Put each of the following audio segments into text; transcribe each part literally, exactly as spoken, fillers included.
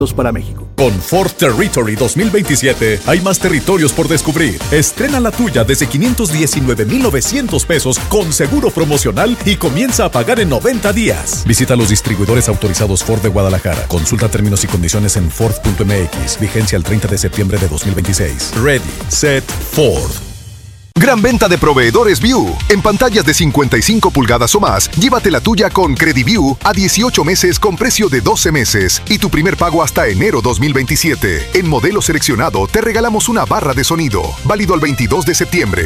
para México. Con Ford Territory dos mil veintisiete hay más territorios por descubrir. Estrena la tuya desde quinientos diecinueve mil novecientos pesos con seguro promocional y comienza a pagar en noventa días. Visita los distribuidores autorizados Ford de Guadalajara. Consulta términos y condiciones en Ford punto M X. Vigencia el treinta de septiembre de dos mil veintiséis. Ready, set, Ford. Gran venta de proveedores View. En pantallas de cincuenta y cinco pulgadas o más, llévate la tuya con CrediView a dieciocho meses con precio de doce meses y tu primer pago hasta enero dos mil veintisiete. En modelo seleccionado te regalamos una barra de sonido, válido al veintidós de septiembre.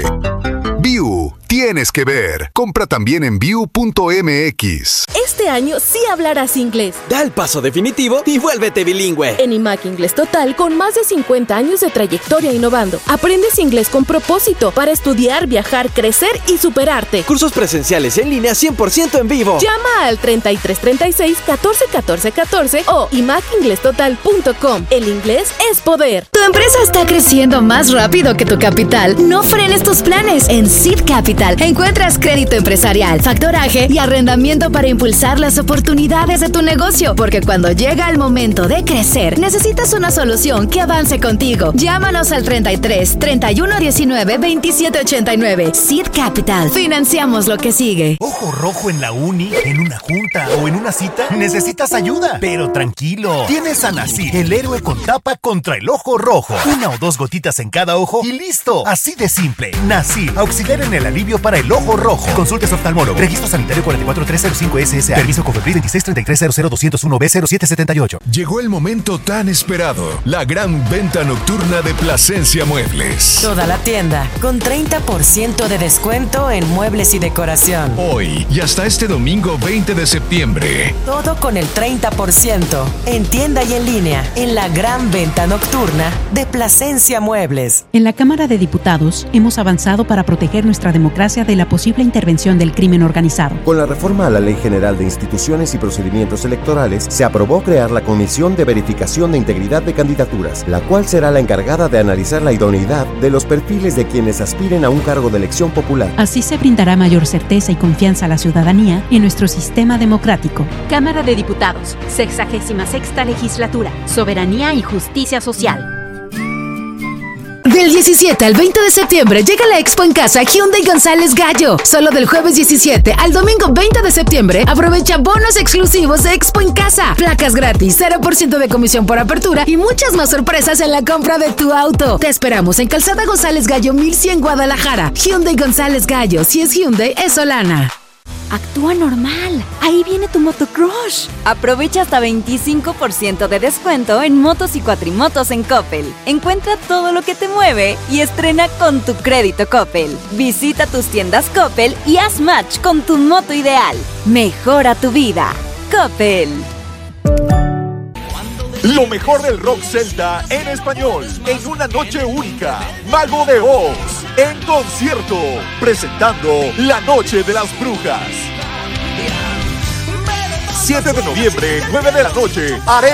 View, tienes que ver. Compra también en view punto M X. Este año sí hablarás inglés. Da el paso definitivo y vuélvete bilingüe. En IMAC Inglés Total, con más de cincuenta años de trayectoria innovando, aprendes inglés con propósito para estudiar, viajar, crecer y superarte. Cursos presenciales en línea cien por ciento en vivo. Llama al treinta y tres treinta y seis catorce catorce catorce o i mac inglés total punto com. El inglés es poder. Tu empresa está creciendo más rápido que tu capital. No frenes tus planes. En Seed Capital encuentras crédito empresarial, factoraje y arrendamiento para impulsar las oportunidades de tu negocio. Porque cuando llega el momento de crecer, necesitas una solución que avance contigo. Llámanos al treinta y tres treinta y uno diecinueve veintisiete ochenta y nueve. Seed Capital. Financiamos lo que sigue. ¿Ojo rojo en la uni, en una junta o en una cita? ¿Necesitas ayuda? Pero tranquilo. Tienes a Nasir, el héroe con tapa contra el ojo rojo. Una o dos gotitas en cada ojo y listo. Así de simple. Nasir, auxiliar en el alivio para el ojo rojo. Consulte su oftalmólogo. Registro sanitario cuatro cuatro tres cero cinco S S A. Permiso Cofepris veintiséis treinta y tres cero cero doscientos uno B cero siete setenta y ocho. Llegó el momento tan esperado. La gran venta nocturna de Plasencia Muebles. Toda la tienda con treinta por ciento de descuento en muebles y decoración. Hoy y hasta este domingo veinte de septiembre. Todo con el treinta por ciento en tienda y en línea en la gran venta nocturna de Plasencia Muebles. En la Cámara de Diputados hemos avanzado para proteger nuestra democracia de la posible intervención del crimen organizado. Con la reforma a la Ley General de Instituciones y Procedimientos Electorales, se aprobó crear la Comisión de Verificación de Integridad de Candidaturas, la cual será la encargada de analizar la idoneidad de los perfiles de quienes aspiren a un cargo de elección popular. Así se brindará mayor certeza y confianza a la ciudadanía en nuestro sistema democrático. Cámara de Diputados, sexagésima sexta legislatura, Soberanía y Justicia Social. Del diecisiete al veinte de septiembre llega la Expo en Casa Hyundai González Gallo. Solo del jueves diecisiete al domingo veinte de septiembre aprovecha bonos exclusivos de Expo en Casa, placas gratis, cero por ciento de comisión por apertura y muchas más sorpresas en la compra de tu auto. Te esperamos en Calzada González Gallo mil cien Guadalajara. Hyundai González Gallo, si es Hyundai es Solana. Actúa normal. Ahí viene tu motocrush. Aprovecha hasta veinticinco por ciento de descuento en motos y cuatrimotos en Coppel. Encuentra todo lo que te mueve y estrena con tu crédito Coppel. Visita tus tiendas Coppel y haz match con tu moto ideal. Mejora tu vida. Coppel. Lo mejor del rock celta en español, en una noche única. Mago de Oz, en concierto, presentando La Noche de las Brujas. siete de noviembre, nueve de la noche, haré